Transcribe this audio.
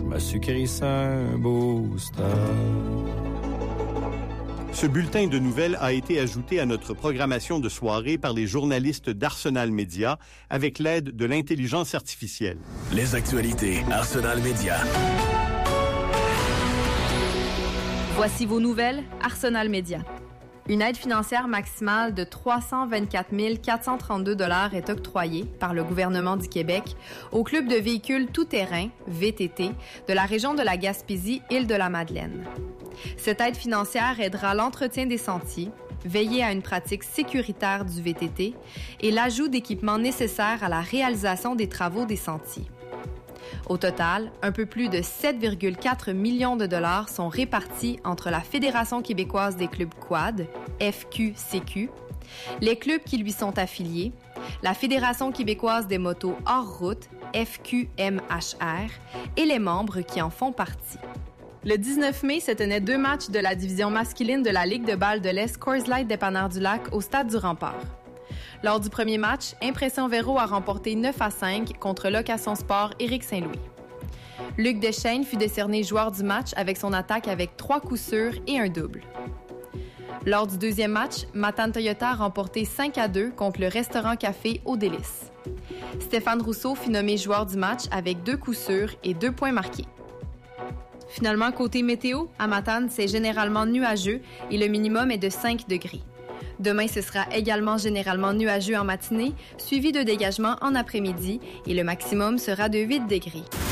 me suis crissé un booster. Ce bulletin de nouvelles a été ajouté à notre programmation de soirée par les journalistes d'Arsenal Média avec l'aide de l'intelligence artificielle. Les actualités Arsenal Média. Voici vos nouvelles Arsenal Média. Une aide financière maximale de 324 432 $ est octroyée par le gouvernement du Québec au club de véhicules tout-terrain, VTT, de la région de la Gaspésie-Île-de-la-Madeleine. Cette aide financière aidera l'entretien des sentiers, veiller à une pratique sécuritaire du VTT et l'ajout d'équipements nécessaires à la réalisation des travaux des sentiers. Au total, un peu plus de 7,4 millions de dollars sont répartis entre la Fédération québécoise des clubs quad, FQCQ, les clubs qui lui sont affiliés, la Fédération québécoise des motos hors route, FQMHR, et les membres qui en font partie. Le 19 mai se tenaient 2 matchs de la division masculine de la Ligue de balle de l'Est Coors Light Dépanneur du Lac au Stade du Rempart. Lors du premier match, Impression Véro a remporté 9-5 contre Location Sport Éric Saint-Louis. Luc Deschênes fut décerné joueur du match avec son attaque avec 3 coups sûrs et un double. Lors du deuxième match, Matane Toyota a remporté 5-2 contre le Restaurant Café Au Délice. Stéphane Rousseau fut nommé joueur du match avec 2 coups sûrs et 2 points marqués. Finalement, côté météo, à Matane, c'est généralement nuageux et le minimum est de 5 degrés. Demain, ce sera également généralement nuageux en matinée, suivi de dégagement en après-midi et le maximum sera de 8 degrés.